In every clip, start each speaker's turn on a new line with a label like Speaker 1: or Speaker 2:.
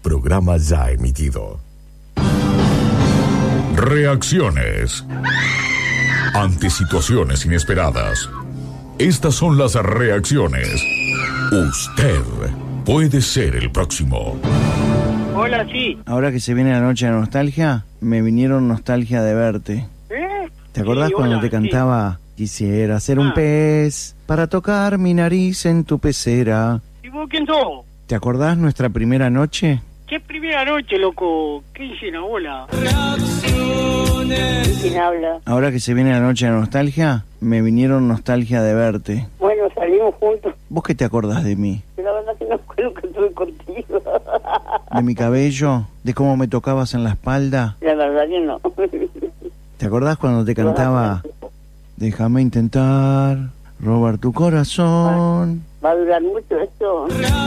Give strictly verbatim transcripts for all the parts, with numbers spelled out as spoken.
Speaker 1: programa ya emitido. Reacciones ante situaciones inesperadas. Estas son las reacciones. Usted puede ser el próximo.
Speaker 2: Hola, sí.
Speaker 3: Ahora que se viene la noche de nostalgia, me vinieron nostalgia de verte.
Speaker 2: ¿Eh?
Speaker 3: ¿Te acordás
Speaker 2: Sí,
Speaker 3: cuando
Speaker 2: hola,
Speaker 3: te cantaba? Sí. Quisiera ser un
Speaker 2: Ah.
Speaker 3: pez para tocar mi nariz en tu pecera.
Speaker 2: ¿Y vos quién sos?
Speaker 3: ¿Te acordás nuestra primera noche?
Speaker 2: ¿Qué primera noche, loco? ¿Qué hice la bola?
Speaker 4: ¿Quién habla?
Speaker 3: Ahora que se viene la noche de nostalgia, me vinieron nostalgia de verte.
Speaker 4: Bueno, salimos juntos.
Speaker 3: ¿Vos qué te acordás de mí?
Speaker 4: La verdad que no acuerdo que estuve contigo.
Speaker 3: ¿De mi cabello? ¿De cómo me tocabas en la espalda?
Speaker 4: La verdad que no.
Speaker 3: ¿Te acordás cuando te cantaba? Déjame intentar robar tu corazón.
Speaker 4: ¿Va a durar mucho esto?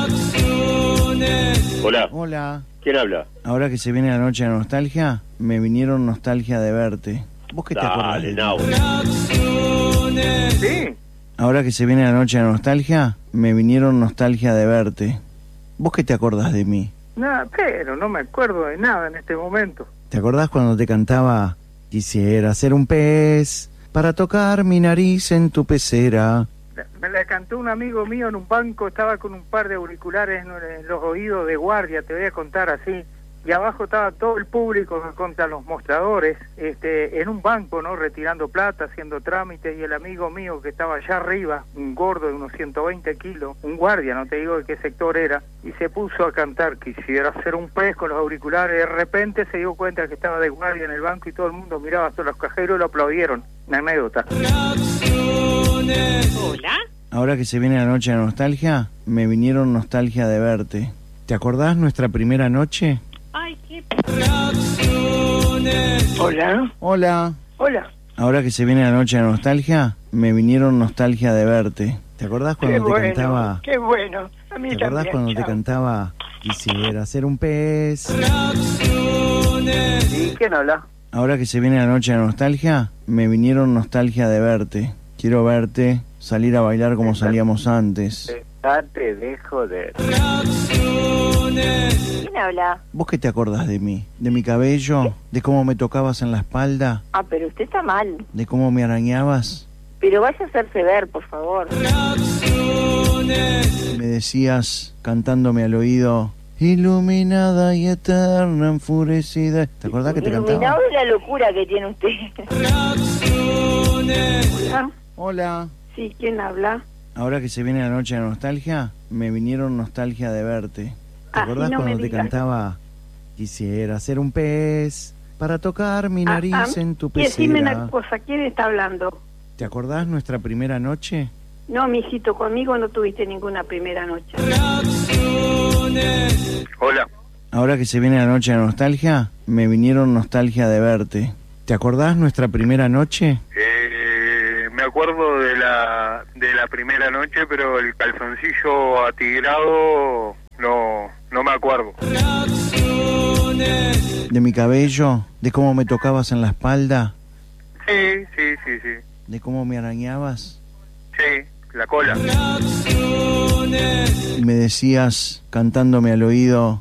Speaker 5: Hola,
Speaker 3: Hola.
Speaker 5: ¿quién habla?
Speaker 3: Ahora que se viene la noche de nostalgia, me vinieron nostalgia de verte. ¿Vos qué te acordás de
Speaker 5: Dale,
Speaker 3: mí?
Speaker 5: no.
Speaker 2: Sí.
Speaker 3: Ahora que se viene la noche de nostalgia, me vinieron nostalgia de verte. ¿Vos qué te acordás de mí?
Speaker 2: Nada, pero no me acuerdo de nada en este momento.
Speaker 3: ¿Te acordás cuando te cantaba? Quisiera ser un pez para tocar mi nariz en tu pecera.
Speaker 2: Me la cantó un amigo mío en un banco, estaba con un par de auriculares en los oídos de guardia, te voy a contar así. Y abajo estaba todo el público contra los mostradores, este, en un banco, ¿no? Retirando plata, haciendo trámites, y el amigo mío que estaba allá arriba, un gordo de unos ciento veinte kilos, un guardia, no te digo de qué sector era, y se puso a cantar, quisiera hacer un pez con los auriculares. De repente se dio cuenta que estaba de guardia en el banco y todo el mundo miraba, hasta los cajeros lo aplaudieron. Una anécdota.
Speaker 6: Hola.
Speaker 3: Ahora que se viene la noche de nostalgia, me vinieron nostalgia de verte. ¿Te acordás nuestra primera noche?
Speaker 6: Ay, qué...
Speaker 4: Hola.
Speaker 3: Hola.
Speaker 4: Hola.
Speaker 3: Ahora que se viene la noche de nostalgia, me vinieron nostalgia de verte. ¿Te acordás cuando
Speaker 4: Qué
Speaker 3: te
Speaker 4: bueno,
Speaker 3: cantaba?
Speaker 4: qué bueno. A mí
Speaker 3: ¿Te acordás
Speaker 4: también,
Speaker 3: cuando te
Speaker 4: chao.
Speaker 3: cantaba? Quisiera ser un pez.
Speaker 4: ¿Y quién habla?
Speaker 3: Ahora que se viene la noche de nostalgia, me vinieron nostalgia de verte. Quiero verte, salir a bailar como salíamos antes.
Speaker 4: Date de joder. ¿Quién habla?
Speaker 3: ¿Vos qué te acordás de mí? ¿De mi cabello? ¿De cómo me tocabas en la espalda?
Speaker 4: Ah, pero usted está mal.
Speaker 3: ¿De cómo me arañabas?
Speaker 4: Pero vaya a hacerse ver, por favor.
Speaker 3: Me decías, cantándome al oído, iluminada y eterna, enfurecida. ¿Te acordás que te cantaba?
Speaker 4: Iluminado de la locura que tiene usted. Hola.
Speaker 3: Hola.
Speaker 4: Sí, ¿quién habla?
Speaker 3: Ahora que se viene la noche de nostalgia, me vinieron nostalgia de verte. ¿Te
Speaker 4: Ah,
Speaker 3: acordás
Speaker 4: sí, no
Speaker 3: cuando
Speaker 4: me
Speaker 3: te
Speaker 4: digas.
Speaker 3: cantaba? Quisiera ser un pez para tocar mi nariz
Speaker 4: Ah, ah,
Speaker 3: en tu
Speaker 4: y decime una
Speaker 3: pecera.
Speaker 4: cosa, ¿quién está hablando?
Speaker 3: ¿Te acordás nuestra primera noche?
Speaker 4: No, mijito, conmigo no tuviste ninguna primera noche.
Speaker 5: Hola,
Speaker 3: Ahora que se viene la noche de nostalgia, me vinieron nostalgia de verte. ¿Te acordás nuestra primera noche?
Speaker 5: eh, me acuerdo de la de la primera noche, pero el calzoncillo atigrado no no me acuerdo.
Speaker 3: ¿De mi cabello? ¿De cómo me tocabas en la espalda?
Speaker 5: Sí, sí, sí, sí,
Speaker 3: ¿De cómo me arañabas?
Speaker 5: sí, la cola.
Speaker 3: Y me decías, cantándome al oído,